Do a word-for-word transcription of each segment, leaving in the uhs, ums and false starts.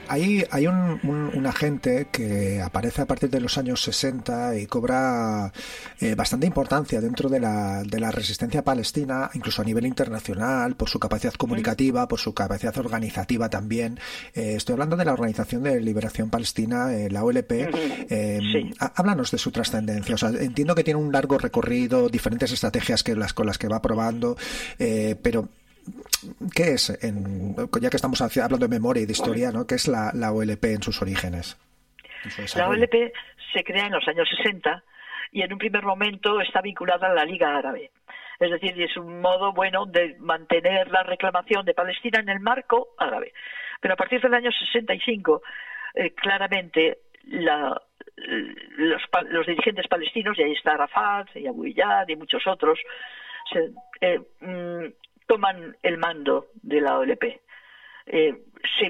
Hay, hay un, un, un agente que aparece a partir de los años sesenta y cobra eh, bastante importancia dentro de la, de la resistencia palestina, incluso a nivel internacional, por su capacidad comunicativa, por su capacidad organizativa también. Eh, estoy hablando de la Organización de Liberación Palestina, eh, la O L P. Eh, Sí. Háblanos de su trascendencia. O sea, entiendo que tiene un largo recorrido, diferentes estrategias que las con las que va probando, eh, pero ¿qué es, en, ya que estamos hablando de memoria y de historia, ¿no? ¿Qué es la, la O L P en sus orígenes? En su La O L P se crea en los años sesenta y en un primer momento está vinculada a la Liga Árabe. Es decir, es un modo bueno de mantener la reclamación de Palestina en el marco árabe. Pero a partir del año sesenta y cinco, eh, claramente la, los, los dirigentes palestinos, y ahí está Arafat y Abu Iyad y muchos otros, se, eh, mm, toman el mando de la O L P. Eh, se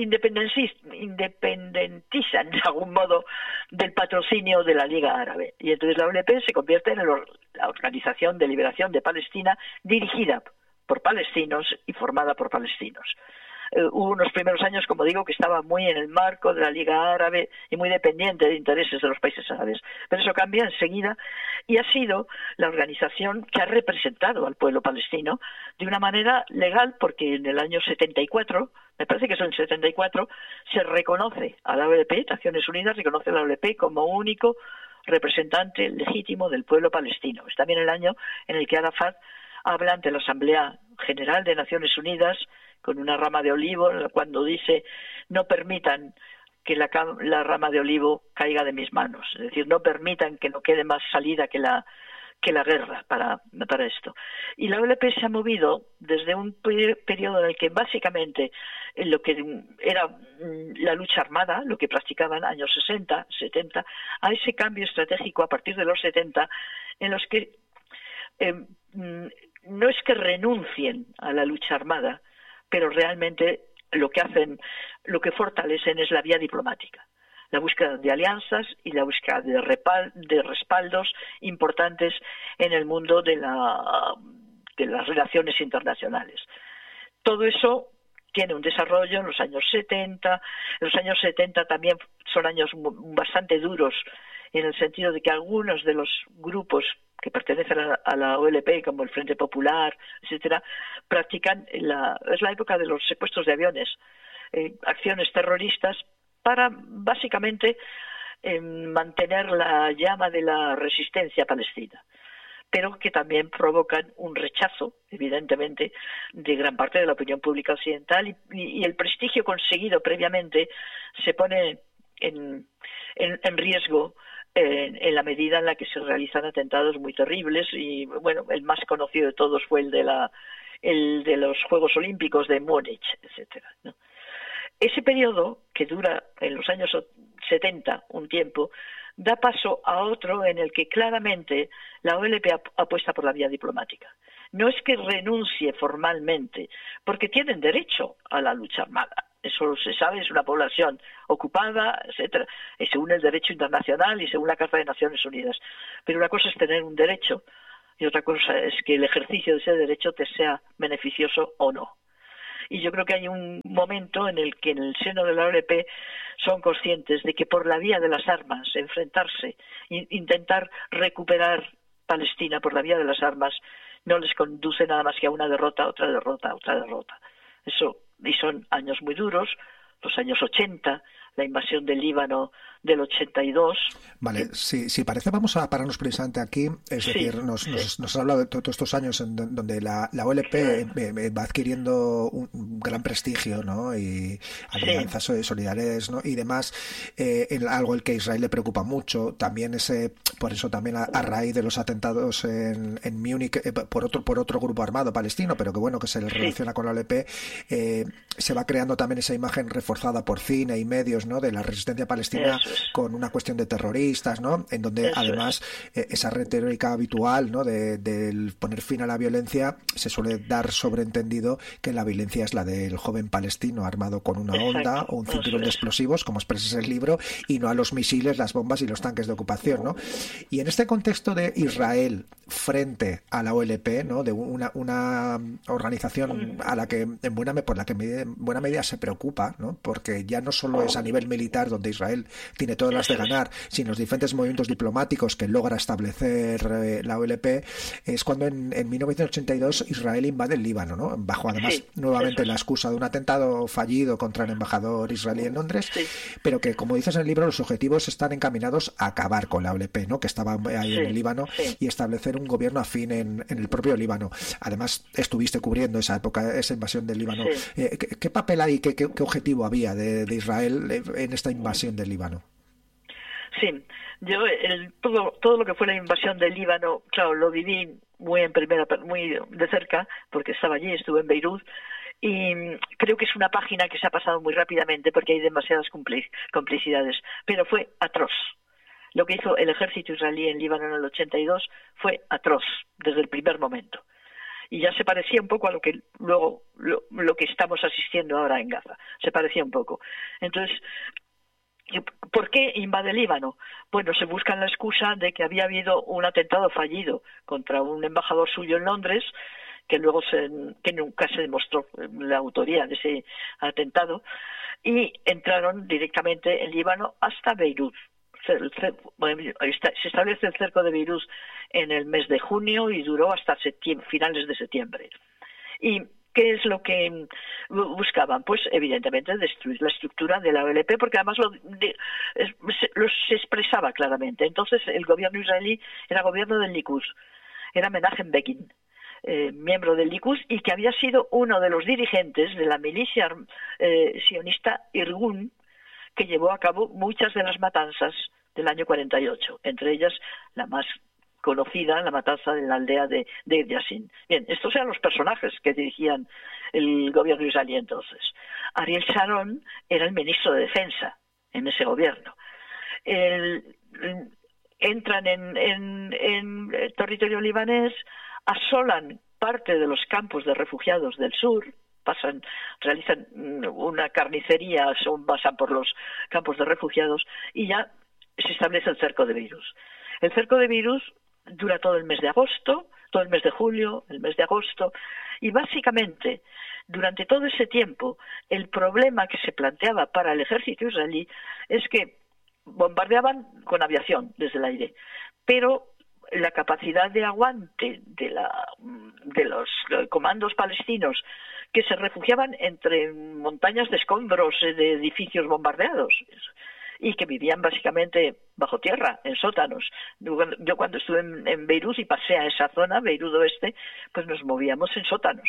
independentizan de algún modo del patrocinio de la Liga Árabe, y entonces la O L P se convierte en la Organización de Liberación de Palestina, dirigida por palestinos y formada por palestinos. Eh, hubo unos primeros años, como digo, que estaba muy en el marco de la Liga Árabe y muy dependiente de intereses de los países árabes, pero eso cambia enseguida y ha sido la organización que ha representado al pueblo palestino de una manera legal, porque en el año setenta y cuatro, me parece que es en el setenta y cuatro, se reconoce a la O L P, Naciones Unidas reconoce a la O L P como único representante legítimo del pueblo palestino. Es también el año en el que Arafat habla ante la Asamblea General de Naciones Unidas con una rama de olivo, cuando dice: no permitan que la, la rama de olivo caiga de mis manos, es decir, no permitan que no quede más salida que la que la guerra para, para esto. Y la O L P se ha movido desde un periodo en el que básicamente lo que era la lucha armada, lo que practicaban años sesenta, setenta, a ese cambio estratégico a partir de los setenta, en los que eh, no es que renuncien a la lucha armada, pero realmente lo que hacen, lo que fortalecen es la vía diplomática, la búsqueda de alianzas y la búsqueda de, repal, de respaldos importantes en el mundo de, la, de las relaciones internacionales. Todo eso tiene un desarrollo en los años setenta. En los años setenta también son años bastante duros, en el sentido de que algunos de los grupos que pertenecen a la, a la O L P, como el Frente Popular, etcétera, practican la, es la época de los secuestros de aviones, eh, acciones terroristas para básicamente eh, mantener la llama de la resistencia palestina, pero que también provocan un rechazo, evidentemente, de gran parte de la opinión pública occidental, y, y, y el prestigio conseguido previamente se pone en, en, en riesgo En, en la medida en la que se realizan atentados muy terribles. Y bueno, el más conocido de todos fue el de la el de los Juegos Olímpicos de Múnich, etcétera, ¿no? Ese periodo, que dura en los años setenta un tiempo, da paso a otro en el que claramente la O L P apuesta por la vía diplomática. No es que renuncie formalmente, porque tienen derecho a la lucha armada. Eso se sabe, es una población ocupada, etcétera, y según el derecho internacional y según la Carta de Naciones Unidas. Pero una cosa es tener un derecho y otra cosa es que el ejercicio de ese derecho te sea beneficioso o no. Y yo creo que hay un momento en el que en el seno de la O L P son conscientes de que por la vía de las armas, enfrentarse, intentar recuperar Palestina por la vía de las armas, no les conduce nada más que a una derrota, otra derrota, otra derrota. Eso, y son años muy duros, los años ochenta, la invasión del Líbano del ochenta y dos. Vale, si, si parece, vamos a pararnos precisamente aquí. Es sí, decir, nos, sí. nos, nos ha hablado de todos estos años en donde la, la O L P sí. va adquiriendo un, un gran prestigio, ¿no? Y alianzas sí. solidarias, ¿no? Y demás, eh, en algo el que a Israel le preocupa mucho. También ese, por eso también a, a raíz de los atentados en, en Múnich eh, por otro por otro grupo armado palestino, pero que bueno, que se le relaciona sí. con la O L P, eh, se va creando también esa imagen reforzada por cine y medios, ¿no? De la resistencia palestina. Eso. es. con una cuestión de terroristas, ¿no? En donde Eso además es. eh, esa retórica habitual, ¿no? De, de poner fin a la violencia, se suele dar sobreentendido que la violencia es la del joven palestino armado con una Exacto. honda o un cinturón de Eso es. explosivos, como expresa el libro, y no a los misiles, las bombas y los tanques de ocupación, ¿no? Y en este contexto de Israel frente a la O L P, ¿no? De una, una organización a la que en buena por la que en buena medida se preocupa, ¿no? Porque ya no solo es a nivel militar donde Israel tiene todas las de ganar, sino los diferentes movimientos diplomáticos que logra establecer eh, la O L P, es cuando en, en mil novecientos ochenta y dos Israel invade el Líbano, ¿no? Bajo además Sí, nuevamente es. la excusa de un atentado fallido contra el embajador israelí en Londres, Sí. pero que, como dices en el libro, los objetivos están encaminados a acabar con la O L P, ¿no? Que estaba ahí Sí, en el Líbano, sí. y establecer un gobierno afín en, en el propio Líbano. Además, estuviste cubriendo esa época, esa invasión del Líbano. Sí. Eh, ¿qué, ¿Qué papel hay, qué, qué, qué objetivo había de, de Israel en esta invasión del Líbano? Sí, yo el, todo todo lo que fue la invasión del Líbano, claro, lo viví muy en primera, muy de cerca, porque estaba allí, estuve en Beirut, y creo que es una página que se ha pasado muy rápidamente porque hay demasiadas complicidades, pero fue atroz. Lo que hizo el ejército israelí en Líbano en el ochenta y dos fue atroz desde el primer momento. Y ya se parecía un poco a lo que luego lo, lo que estamos asistiendo ahora en Gaza. Se parecía un poco. Entonces, ¿por qué invade Líbano? Bueno, se busca la excusa de que había habido un atentado fallido contra un embajador suyo en Londres, que luego se, que nunca se demostró la autoría de ese atentado, y entraron directamente en Líbano hasta Beirut. Se establece el cerco de Beirut en el mes de junio y duró hasta septiembre, finales de septiembre. ¿Y qué es lo que buscaban? Pues evidentemente destruir la estructura de la O L P, porque además lo, de, lo se expresaba claramente. Entonces el gobierno israelí era gobierno del Likud, era Menachem Begin, eh, miembro del Likud, y que había sido uno de los dirigentes de la milicia eh, sionista Irgun, que llevó a cabo muchas de las matanzas del año cuarenta y ocho, entre ellas la más conocida, la matanza de la aldea de, de Yassin. Bien, estos eran los personajes que dirigían el gobierno israelí entonces. Ariel Sharon era el ministro de Defensa en ese gobierno. El, el, entran en, en, en el territorio libanés, asolan parte de los campos de refugiados del sur, pasan, realizan una carnicería, son, pasan por los campos de refugiados y ya se establece el cerco de Beirut. El cerco de Beirut dura todo el mes de agosto, todo el mes de julio, el mes de agosto, y básicamente durante todo ese tiempo el problema que se planteaba para el ejército israelí es que bombardeaban con aviación desde el aire, pero la capacidad de aguante de, la, de los comandos palestinos que se refugiaban entre montañas de escombros de edificios bombardeados y que vivían básicamente bajo tierra, en sótanos. Yo cuando estuve en, en Beirut y pasé a esa zona, Beirut Oeste, pues nos movíamos en sótanos,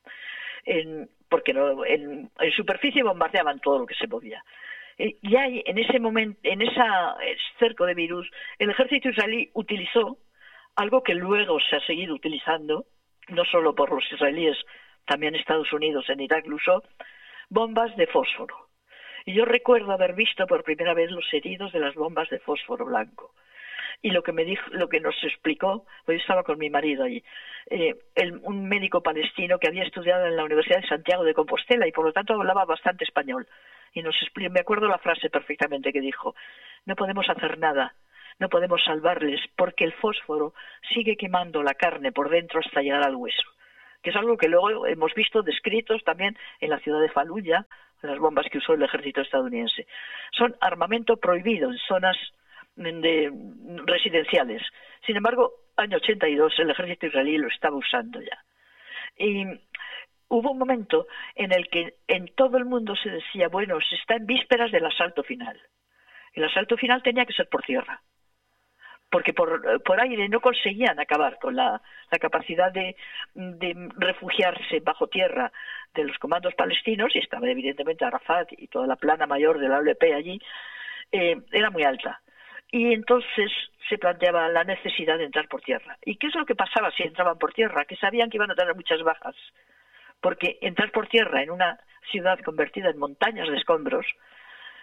en, porque no, en, en superficie bombardeaban todo lo que se movía. Y ahí, en ese momento, en ese cerco de Beirut, el ejército israelí utilizó algo que luego se ha seguido utilizando, no solo por los israelíes, también Estados Unidos en Irak lo usó, bombas de fósforo. Y yo recuerdo haber visto por primera vez los heridos de las bombas de fósforo blanco. Y lo que me dijo, lo que nos explicó, pues yo estaba con mi marido allí, eh, el, un médico palestino que había estudiado en la Universidad de Santiago de Compostela y por lo tanto hablaba bastante español. Y nos explicó, me acuerdo la frase perfectamente que dijo: no podemos hacer nada, no podemos salvarles porque el fósforo sigue quemando la carne por dentro hasta llegar al hueso. Que es algo que luego hemos visto descritos también en la ciudad de Faluya, las bombas que usó el ejército estadounidense. Son armamento prohibido en zonas de residenciales. Sin embargo, año ochenta y dos el ejército israelí lo estaba usando ya. Y hubo un momento en el que en todo el mundo se decía, bueno, se está en vísperas del asalto final. El asalto final tenía que ser por tierra, porque por, por aire no conseguían acabar con la, la capacidad de, de refugiarse bajo tierra de los comandos palestinos, y estaba evidentemente Arafat y toda la plana mayor de la O L P allí, eh, era muy alta. Y entonces se planteaba la necesidad de entrar por tierra. ¿Y qué es lo que pasaba si entraban por tierra? Que sabían que iban a tener muchas bajas, porque entrar por tierra en una ciudad convertida en montañas de escombros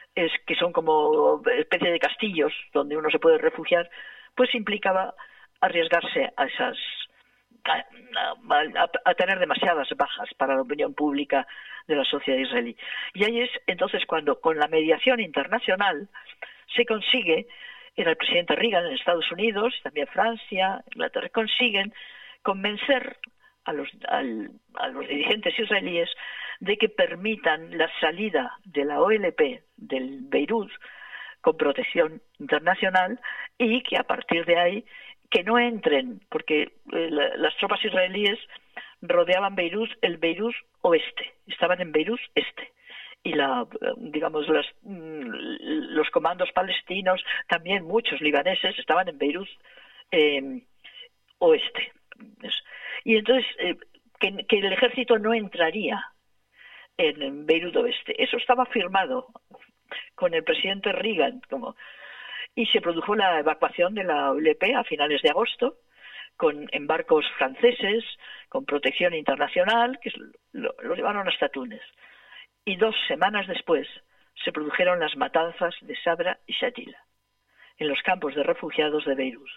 es que son como especie de castillos donde uno se puede refugiar, pues implicaba arriesgarse a esas a, a, a tener demasiadas bajas para la opinión pública de la sociedad israelí. Y ahí es entonces cuando con la mediación internacional se consigue, era el presidente Reagan en Estados Unidos, también Francia, Inglaterra, consiguen convencer a los, al, a los dirigentes israelíes de que permitan la salida de la O L P del Beirut con protección internacional y que a partir de ahí que no entren, porque eh, la, las tropas israelíes rodeaban Beirut, el Beirut oeste, estaban en Beirut este. Y la, digamos, las, los comandos palestinos, también muchos libaneses, estaban en Beirut eh, oeste. Y entonces, eh, que, que el ejército no entraría en, en Beirut oeste. Eso estaba firmado con el presidente Reagan, como, y se produjo la evacuación de la O L P a finales de agosto, con en barcos franceses, con protección internacional, que lo, lo llevaron hasta Túnez. Y dos semanas después se produjeron las matanzas de Sabra y Shatila, en los campos de refugiados de Beirut.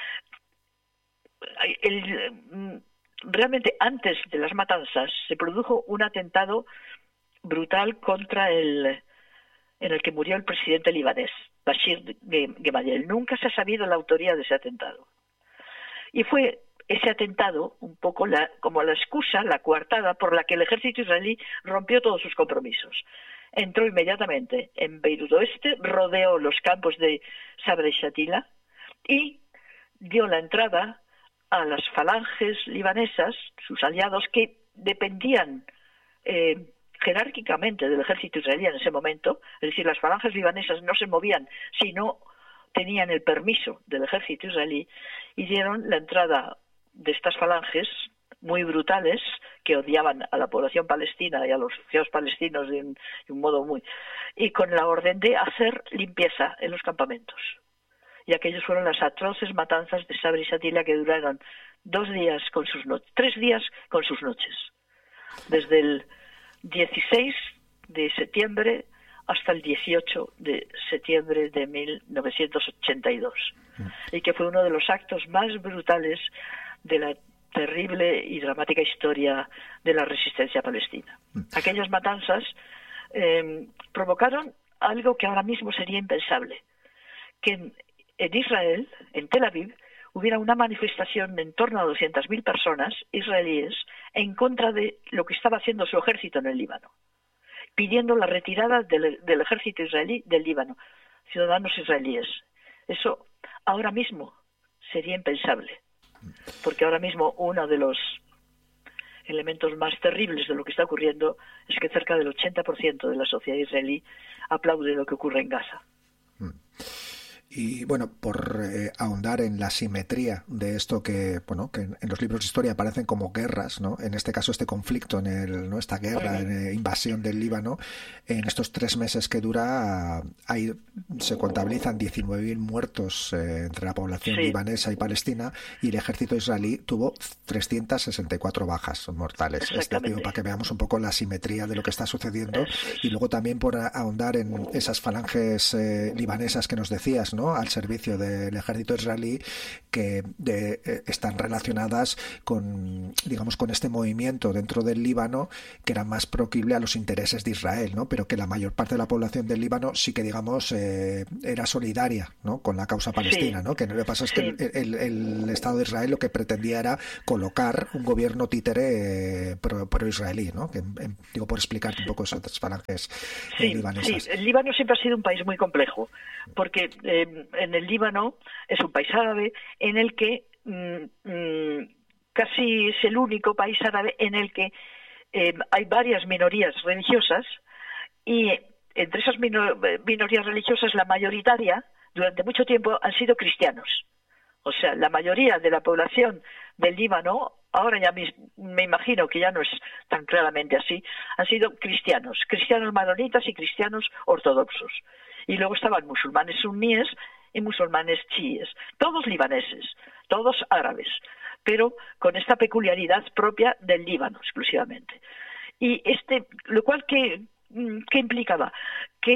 El, realmente antes de las matanzas se produjo un atentado brutal contra el en el que murió el presidente libanés, Bashir Gemayel. Nunca se ha sabido la autoría de ese atentado. Y fue ese atentado un poco la, como la excusa, la coartada por la que el ejército israelí rompió todos sus compromisos. Entró inmediatamente en Beirut Oeste, rodeó los campos de Sabra y Shatila y dio la entrada a las falanges libanesas, sus aliados, que dependían eh, jerárquicamente del ejército israelí en ese momento. Es decir, las falanges libanesas no se movían si no tenían el permiso del ejército israelí, y dieron la entrada de estas falanges muy brutales que odiaban a la población palestina y a los refugiados palestinos de un, de un modo muy... y con la orden de hacer limpieza en los campamentos. Y aquellos fueron las atroces matanzas de Sabra y Shatila, que duraron dos días con sus noches, tres días con sus noches, desde el dieciséis de septiembre hasta el dieciocho de septiembre de mil novecientos ochenta y dos, y que fue uno de los actos más brutales de la terrible y dramática historia de la resistencia palestina. Aquellas matanzas eh, provocaron algo que ahora mismo sería impensable, que en, en Israel, en Tel Aviv, hubiera una manifestación de en torno a doscientas mil personas israelíes en contra de lo que estaba haciendo su ejército en el Líbano, pidiendo la retirada del, del ejército israelí del Líbano, ciudadanos israelíes. Eso ahora mismo sería impensable, porque ahora mismo uno de los elementos más terribles de lo que está ocurriendo es que cerca del ochenta por ciento de la sociedad israelí aplaude lo que ocurre en Gaza. Y bueno, por eh, ahondar en la simetría de esto que, bueno, que en, en los libros de historia aparecen como guerras, ¿no? En este caso este conflicto, en el, ¿no? esta guerra, eh, invasión del Líbano, en estos tres meses que dura, hay, se contabilizan diecinueve mil muertos eh, entre la población sí. libanesa y palestina, y el ejército israelí tuvo trescientas sesenta y cuatro bajas mortales. Este, digo, para que veamos un poco la simetría de lo que está sucediendo, y luego también por ahondar en esas falanges eh, libanesas que nos decías, ¿no? Al servicio del ejército israelí, que de, eh, están relacionadas con, digamos, con este movimiento dentro del Líbano que era más proclive a los intereses de Israel, ¿no? Pero que la mayor parte de la población del Líbano sí que, digamos, eh, era solidaria, ¿no? Con la causa palestina, sí. ¿no? Que lo que pasa es que sí. el, el, el Estado de Israel lo que pretendía era colocar un gobierno títere eh, pro, pro israelí, ¿no? Que, en, digo, por explicarte un poco esas falanges sí, eh, libanesas. Sí, el Líbano siempre ha sido un país muy complejo, porque eh, en el Líbano es un país árabe en el que mmm, mmm, casi es el único país árabe en el que eh, hay varias minorías religiosas, y entre esas minor- minorías religiosas la mayoritaria durante mucho tiempo han sido cristianos. O sea, la mayoría de la población del Líbano, ahora ya me, me imagino que ya no es tan claramente así, han sido cristianos, cristianos maronitas y cristianos ortodoxos. Y luego estaban musulmanes suníes y musulmanes chiíes, todos libaneses, todos árabes, pero con esta peculiaridad propia del Líbano exclusivamente. Y este, lo cual que, que implicaba que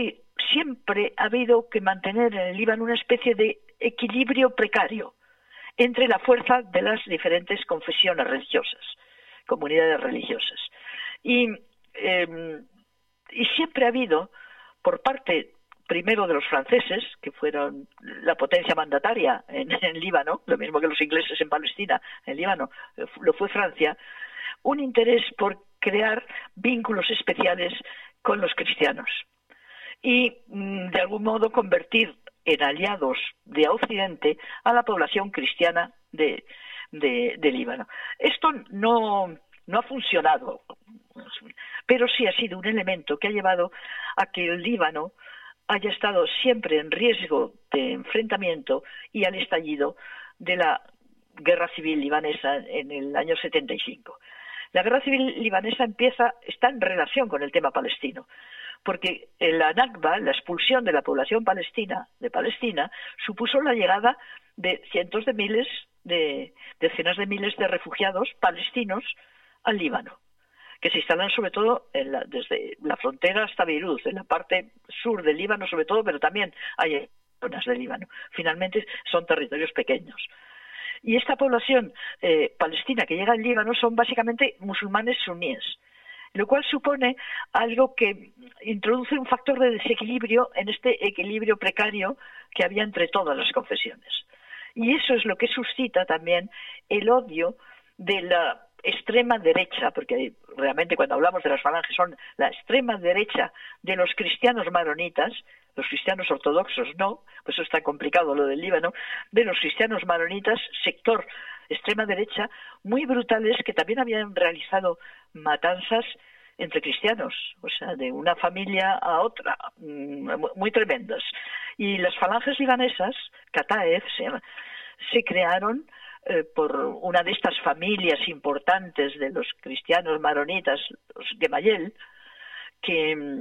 siempre ha habido que mantener en el Líbano una especie de equilibrio precario entre la fuerza de las diferentes confesiones religiosas, comunidades religiosas. Y, eh, y siempre ha habido, por parte primero de los franceses, que fueron la potencia mandataria en, en Líbano, lo mismo que los ingleses en Palestina, en Líbano, lo fue Francia, un interés por crear vínculos especiales con los cristianos y, de algún modo, convertir en aliados de Occidente a la población cristiana de, de, de Líbano. Esto no, no ha funcionado, pero sí ha sido un elemento que ha llevado a que el Líbano haya estado siempre en riesgo de enfrentamiento y al estallido de la guerra civil libanesa en el año setenta y cinco. La guerra civil libanesa empieza, está en relación con el tema palestino, porque la Nakba, la expulsión de la población palestina de Palestina, supuso la llegada de cientos de miles, de decenas de miles de refugiados palestinos al Líbano, que se instalan sobre todo en la, desde la frontera hasta Beirut, en la parte sur del Líbano sobre todo, pero también hay zonas del Líbano. Finalmente son territorios pequeños. Y esta población eh, palestina que llega al Líbano son básicamente musulmanes suníes, lo cual supone algo que introduce un factor de desequilibrio en este equilibrio precario que había entre todas las confesiones. Y eso es lo que suscita también el odio de la extrema derecha, porque realmente cuando hablamos de las falanges son la extrema derecha de los cristianos maronitas, los cristianos ortodoxos no, pues eso está complicado lo del Líbano, de los cristianos maronitas, sector extrema derecha, muy brutales, que también habían realizado matanzas entre cristianos, o sea, de una familia a otra, muy tremendas. Y las falanges libanesas, Kataeb, se, se crearon eh, por una de estas familias importantes de los cristianos maronitas, los Gemayel, que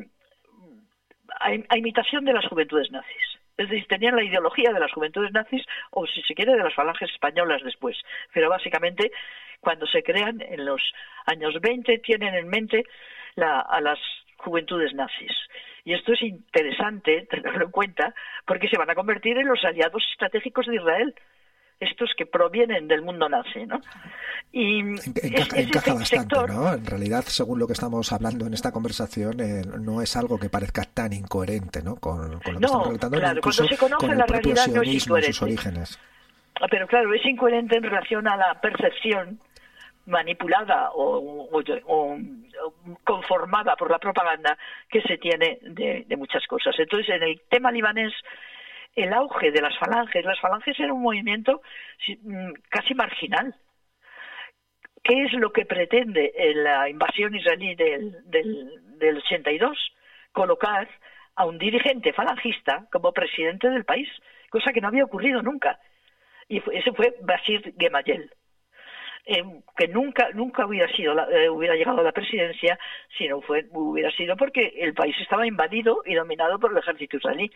a, a imitación de las juventudes nazis. Es decir, tenían la ideología de las juventudes nazis, o si se quiere, de las falanges españolas después. Pero básicamente, cuando se crean en los años veinte, tienen en mente la, a las juventudes nazis. Y esto es interesante tenerlo en cuenta, porque se van a convertir en los aliados estratégicos de Israel, estos que provienen del mundo nazi, ¿no? Y encaja, es, encaja bastante, sector, ¿no? En realidad, según lo que estamos hablando en esta conversación, eh, no es algo que parezca tan incoherente, ¿no? Con, con lo que no, estamos relatando, claro, incluso cuando se conoce con el la propio realidad no es sionismo en incoherente. sus orígenes. Pero claro, es incoherente en relación a la percepción manipulada o, o, o conformada por la propaganda que se tiene de, de muchas cosas. Entonces, en el tema libanés, el auge de las falanges, las falanges era un movimiento casi marginal. ¿Qué es lo que pretende la invasión israelí del, del, del ochenta y dos? Colocar a un dirigente falangista como presidente del país, cosa que no había ocurrido nunca. Y ese fue Bashir Gemayel, eh, que nunca nunca hubiera sido la, eh, hubiera llegado a la presidencia si no fue, hubiera sido porque el país estaba invadido y dominado por el ejército israelí.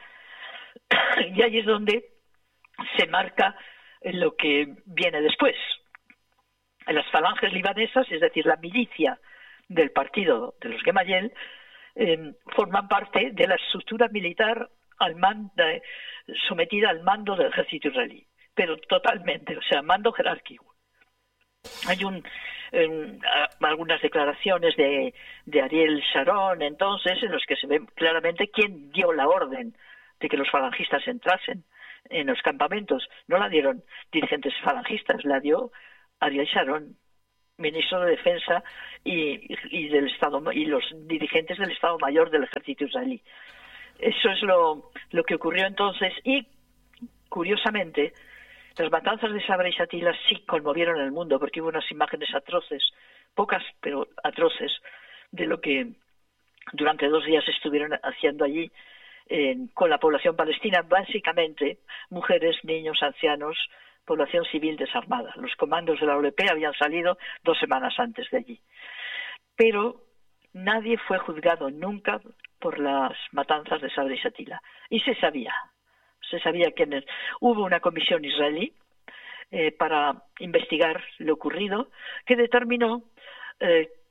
Y ahí es donde se marca lo que viene después. Las falanges libanesas, es decir, la milicia del partido de los Gemayel, eh, forman parte de la estructura militar al mando, eh, sometida al mando del ejército israelí, pero totalmente, o sea, mando jerárquico. Hay un, eh, algunas declaraciones de, de Ariel Sharon entonces en los que se ve claramente quién dio la orden de que los falangistas entrasen en los campamentos. No la dieron dirigentes falangistas, la dio Ariel Sharon, ministro de Defensa y, y del Estado y los dirigentes del Estado Mayor del Ejército israelí. Eso es lo, lo que ocurrió entonces y, curiosamente, las matanzas de Sabra y Shatila sí conmovieron el mundo porque hubo unas imágenes atroces, pocas pero atroces, de lo que durante dos días estuvieron haciendo allí eh, con la población palestina, básicamente mujeres, niños, ancianos, población civil desarmada. Los comandos de la O L P habían salido dos semanas antes de allí. Pero nadie fue juzgado nunca por las matanzas de Sabra y Shatila. Y se sabía, se sabía quiénes. Hubo una comisión israelí eh, para investigar lo ocurrido, que determinó eh,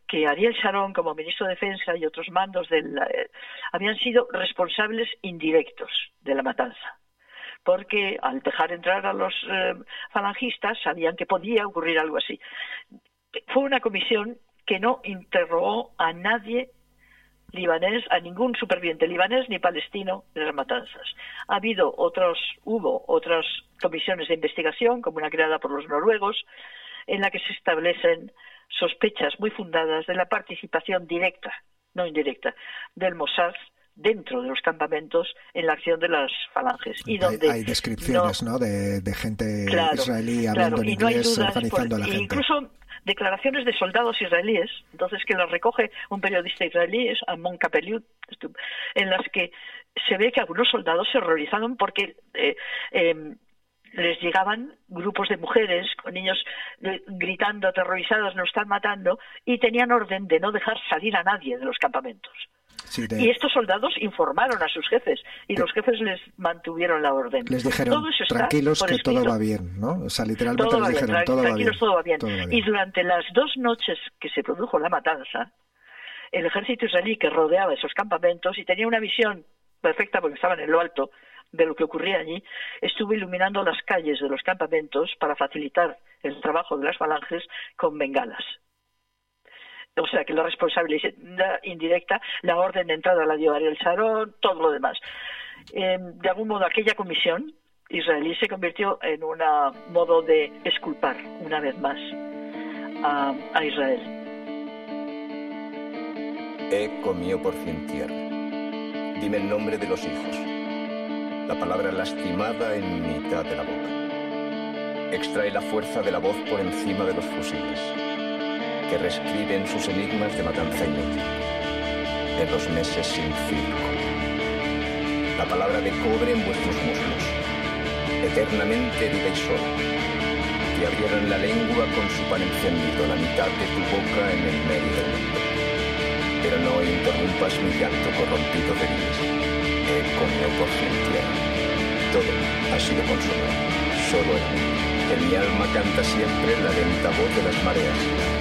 que Ariel Sharon, como ministro de Defensa, y otros mandos del, eh, habían sido responsables indirectos de la matanza, porque al dejar entrar a los eh, falangistas sabían que podía ocurrir algo así. Fue una comisión que no interrogó a nadie libanés, a ningún superviviente libanés ni palestino de las matanzas. Ha habido otros, hubo otras comisiones de investigación, como una creada por los noruegos, en la que se establecen sospechas muy fundadas de la participación directa, no indirecta, del Mossad dentro de los campamentos en la acción de las falanges. Y donde hay, hay descripciones, ¿no? ¿no? De, de gente claro, israelí hablando claro, en y inglés, no hay dudas, organizando por, a la gente. Incluso declaraciones de soldados israelíes, entonces que las recoge un periodista israelí, es Amon Kapeliut, en las que se ve que algunos soldados se horrorizaron porque eh, eh, les llegaban grupos de mujeres con niños gritando aterrorizados, nos están matando, y tenían orden de no dejar salir a nadie de los campamentos. Sí, de... Y estos soldados informaron a sus jefes y de... los jefes les mantuvieron la orden. Les dijeron, tranquilos, que todo va bien, ¿no? O sea, literalmente todo les bien, dijeron, todo, tranquilos, va todo va bien. todo va bien. Y durante las dos noches que se produjo la matanza, el ejército israelí que rodeaba esos campamentos y tenía una visión perfecta porque estaban en lo alto de lo que ocurría allí, estuvo iluminando las calles de los campamentos para facilitar el trabajo de las falanges con bengalas. O sea que la responsabilidad indirecta, la orden de entrada la dio Ariel Sharon, todo lo demás. Eh, de algún modo aquella comisión israelí se convirtió en un modo de exculpar una vez más a, a Israel. He comido por fin tierra. Dime el nombre de los hijos. La palabra lastimada en mitad de la boca. Extrae la fuerza de la voz por encima de los fusiles, que reescriben sus enigmas de matanza inútil, en los meses sin circo. La palabra de cobre en vuestros muslos, eternamente herida y sola, que abrieron la lengua con su pan encendido, la mitad de tu boca en el medio del mundo. Pero no interrumpas mi llanto corrompido de vides. He comido por fin tierra. Todo ha sido consumado, solo el mundo. Que mi alma canta siempre la lenta voz de las mareas,